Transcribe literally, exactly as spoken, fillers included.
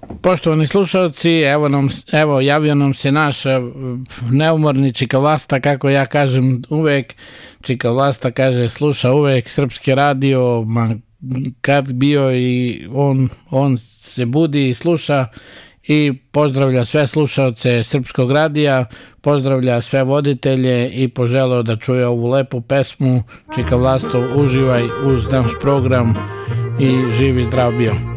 Poštovani slušalci, evo, nam, evo javio nam se naš neumorni Čika Vlasta, kako ja kažem uvek. Čika Vlasta kaže sluša uvek Srpski radio, ma kad bio i on, on se budi i sluša i pozdravlja sve slušalce Srpskog radija, pozdravlja sve voditelje i poželeo da čuje ovu lepu pesmu. Čika Vlasto, uživaj uz naš program i živi zdrav bio.